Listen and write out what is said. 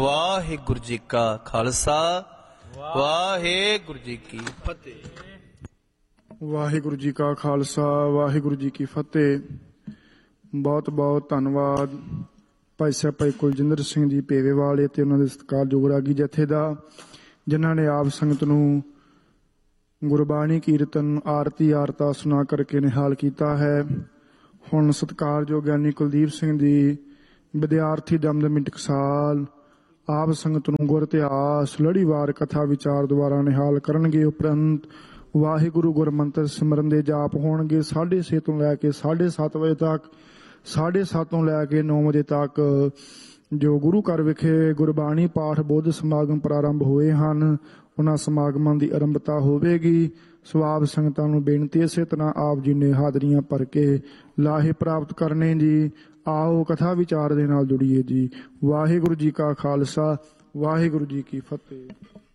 ਵਾਹਿਗੁਰੂ ਜੀ ਕਾ ਖਾਲਸਾ ਵਾਹਿਗੁਰੂ ਜੀ ਕੀ ਫਤਿਹ। ਵਾਹਿਗੁਰੂ ਜੀ ਕਾ ਖਾਲਸਾ ਵਾਹਿਗੁਰੂ ਜੀ ਕੀ ਫਤਿਹ। ਬਹੁਤ ਬਹੁਤ ਧੰਨਵਾਦ ਭਾਈ ਸਾਹਿਬ ਭਾਈ ਕੁਲਜਿੰਦਰ ਸਿੰਘ ਜੀ ਪੇਵੇ ਵਾਲੇ ਤੇ ਉਹਨਾਂ ਦੇ ਸਤਿਕਾਰਯੋਗ ਰਾਗੀ ਜਥੇ ਦਾ, ਜਿਨ੍ਹਾਂ ਨੇ ਆਪ ਸੰਗਤ ਨੂੰ ਗੁਰਬਾਣੀ ਕੀਰਤਨ ਆਰਤੀ ਆਰਤਾ ਸੁਣਾ ਕਰਕੇ ਨਿਹਾਲ ਕੀਤਾ ਹੈ। ਹੁਣ ਸਤਿਕਾਰਯੋਗ ਗਿਆਨੀ ਕੁਲਦੀਪ ਸਿੰਘ ਜੀ ਵਿਦਿਆਰਥੀ ਦਮਦਮੀ ਟਕਸਾਲ ਆਪ ਸੰਗਤ ਨੂੰ ਗੁਰ ਇਤਿਹਾਸ ਲੜੀਵਾਰ ਕਥਾ ਵਿਚਾਰ ਦੁਆਰਾ ਨਿਹਾਲ ਕਰਨਗੇ। ਉਪਰੰਤ ਵਾਹਿਗੁਰੂ ਗੁਰਮੰਤਰ ਸਿਮਰਨ ਦੇ ਜਾਪ ਹੋਣਗੇ 6:30 ਤੋਂ ਲੈ ਕੇ 7:30 ਵਜੇ ਤੱਕ। 7:30 ਤੋਂ ਲੈ ਕੇ 9 ਵਜੇ ਤੱਕ ਜੋ ਗੁਰੂ ਘਰ ਵਿਖੇ ਗੁਰਬਾਣੀ ਪਾਠ ਬੁੱਧ ਸਮਾਗਮ ਪ੍ਰਾਰੰਭ ਹੋਏ ਹਨ, ਉਹਨਾਂ ਸਮਾਗਮਾਂ ਦੀ ਆਰੰਭਤਾ ਹੋਵੇਗੀ। ਸਵਾਬ ਸੰਗਤਾਂ ਨੂੰ ਬੇਨਤੀ ਇਸੇ ਤਰ੍ਹਾਂ ਆਪ ਜੀ ਨੇ ਹਾਜ਼ਰੀਆਂ ਭਰ ਕੇ ਲਾਹੇ ਪ੍ਰਾਪਤ ਕਰਨੇ ਜੀ। ਆਓ ਕਥਾ ਵਿਚਾਰ ਦੇ ਨਾਲ ਜੁੜੀਏ ਜੀ। ਵਾਹਿਗੁਰੂ ਜੀ ਕਾ ਖਾਲਸਾ ਵਾਹਿਗੁਰੂ ਜੀ ਕੀ ਫਤਿਹ।